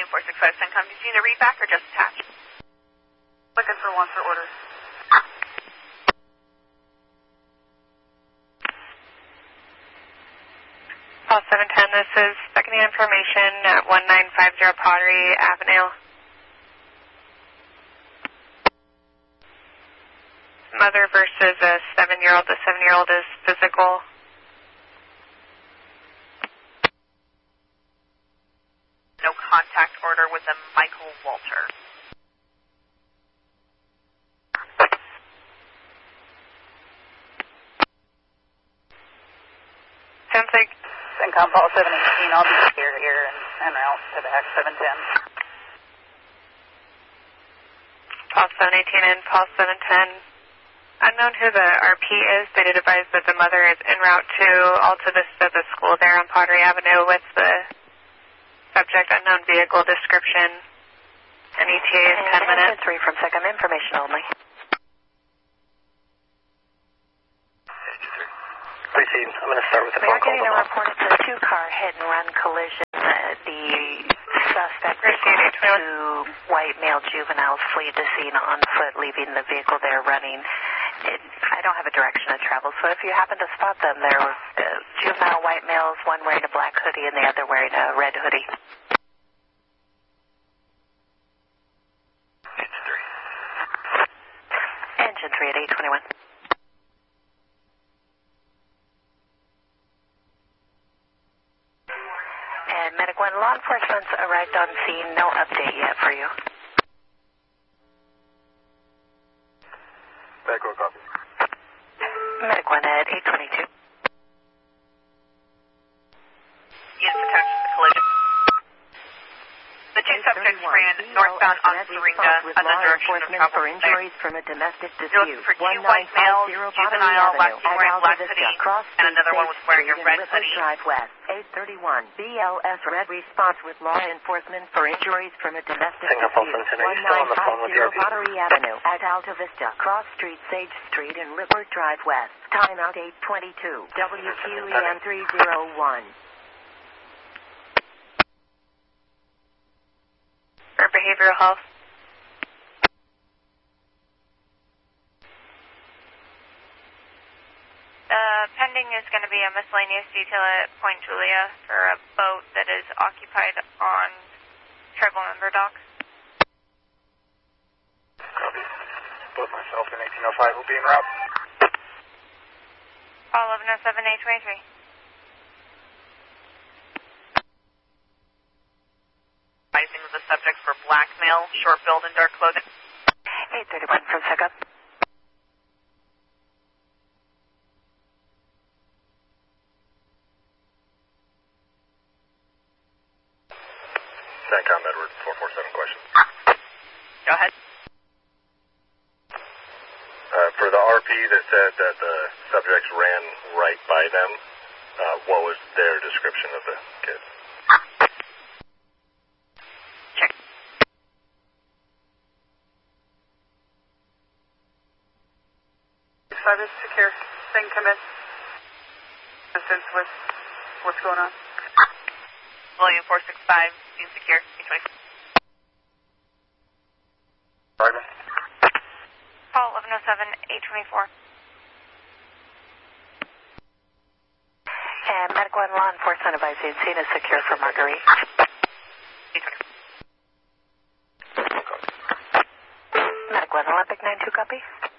William 465 CENTCOM. Did you need a read back or just attach? Looking for one for orders. Call 710, this is seconding information at 1950 Pottery Avenue. Mother versus a 7-year-old. The 7-year-old is physical. No contact order with a Michael Walter. Sounds like CENTCOM Paul 718, I'll be here and out to back 710. Paul 718 and Paul 710. Unknown who the RP is. They did advise that the mother is en route to Alta Vista, the school there on Pottery Avenue, with the subject unknown vehicle description. And ETA is 10 minutes. 3 from SECOM, information only. I'm going to start with the We phone are call. getting a report of a two-car hit-and-run collision. The suspect Proceed, two white male juveniles flee the scene on foot, leaving the vehicle there running. I don't have a direction of travel, so if you happen to spot them, there were juvenile white males, one wearing a black hoodie and the other wearing a red hoodie. Engine 3 at 821. And Medic 1, law enforcement's arrived on scene. No update yet for you. Medic 1, copy. Medic 1 at 822. Units attached to the collision. The two subjects ran northbound on Syringa under direction of travel for injuries from a domestic You're looking for two white males, juvenile, last one wearing a black hoodie, and another one was wearing a red hoodie. Drive West, 831. BLS red response with law enforcement for injuries from a domestic Single dispute. Fulton, are you still on the phone with the 1950 RP? Pottery Avenue at Alta Vista, Cross Street, Sage Street, and River Drive West. Timeout 822. WQEN 301. For behavioral health. Pending is going to be a miscellaneous detail at Point Julia for a boat that is occupied on tribal member dock. Copy. Both myself and 1805 will be en route. Call 1107 823. Advising of the subject for black male, short build and dark clothing. 831 from SECOM. CENTCOM Edward 447 question. Go ahead. For the RP that said that the subjects ran right by them, what was their description of the kids? Check. Five is secure. Thing come in. Assistance with what's going on. William 465, being secure, 820. Pardon? Call 1107 824. And Medic 1 law enforcement advising scene is secure for Marguerite. 820. Medic 1 Olympic 92 copy.